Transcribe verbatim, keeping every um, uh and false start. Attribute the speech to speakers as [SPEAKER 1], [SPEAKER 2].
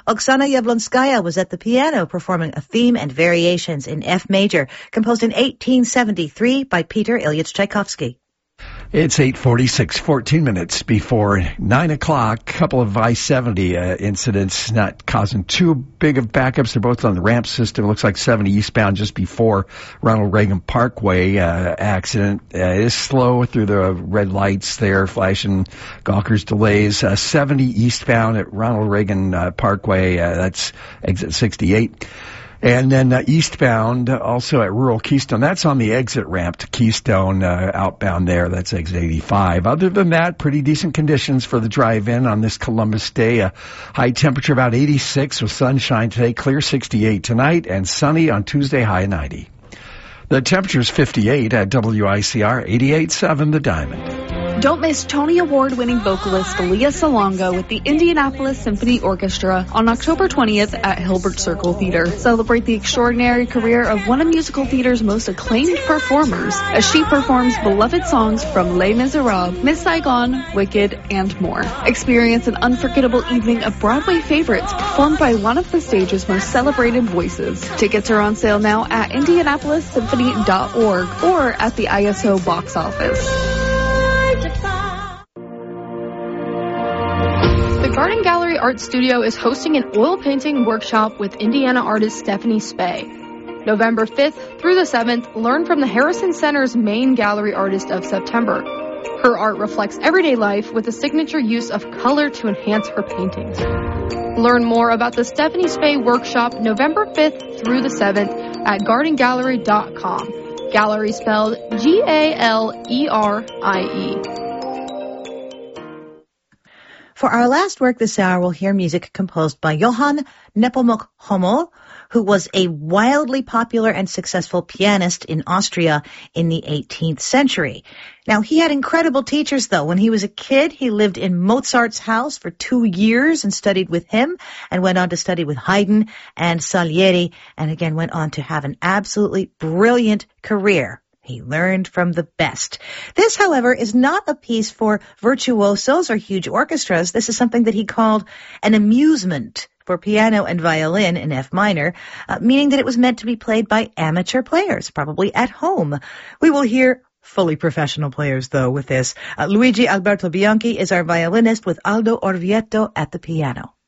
[SPEAKER 1] Oksana Yablonskaya was at the piano performing a theme and variations in F major, composed in eighteen seventy-three by Peter Ilyich Tchaikovsky.
[SPEAKER 2] It's eight forty-six, fourteen minutes before nine o'clock. A couple of I seventy uh, incidents not causing too big of backups. They're both on the ramp system. It looks like seventy eastbound just before Ronald Reagan Parkway uh, accident. Uh, is slow through the red lights there, flashing Gawker's delays. Uh, seventy eastbound at Ronald Reagan uh, Parkway. Uh, that's exit sixty-eight. And then uh, eastbound, uh, also at Rural Keystone. That's on the exit ramp to Keystone, uh, outbound there. That's exit eighty-five. Other than that, pretty decent conditions for the drive-in on this Columbus day. A high temperature about eighty-six with sunshine today, clear sixty-eight tonight, and sunny on Tuesday, high ninety. The temperature's fifty-eight at W I C R eighty-eight point seven The Diamond.
[SPEAKER 3] Don't miss Tony Award-winning vocalist Leah Salonga with the Indianapolis Symphony Orchestra on October twentieth at Hilbert Circle Theater. Celebrate the extraordinary career of one of musical theater's most acclaimed performers as she performs beloved songs from Les Miserables, Miss Saigon, Wicked, and more. Experience an unforgettable evening of Broadway favorites performed by one of the stage's most celebrated voices. Tickets are on sale now at indianapolis symphony dot org or at the I S O box office.
[SPEAKER 4] The Garden Gallery Art Studio is hosting an oil painting workshop with Indiana artist Stephanie Spey. November fifth through the seventh, learn from the Harrison Center's main gallery artist of September. Her art reflects everyday life with a signature use of color to enhance her paintings. Learn more about the Stephanie Spey workshop November fifth through the seventh at garden gallery dot com. Gallery spelled G A L E R I E.
[SPEAKER 1] For our last work this hour, we'll hear music composed by Johann Nepomuk Hummel, who was a wildly popular and successful pianist in Austria in the eighteenth century. Now, he had incredible teachers, though. When he was a kid, he lived in Mozart's house for two years and studied with him, and went on to study with Haydn and Salieri, and again went on to have an absolutely brilliant career. He learned from the best. This, however, is not a piece for virtuosos or huge orchestras. This is something that he called an amusement for piano and violin in F minor, uh, meaning that it was meant to be played by amateur players, probably at home. We will hear fully professional players, though, with this. Uh, Luigi Alberto Bianchi is our violinist with Aldo Orvieto at the piano.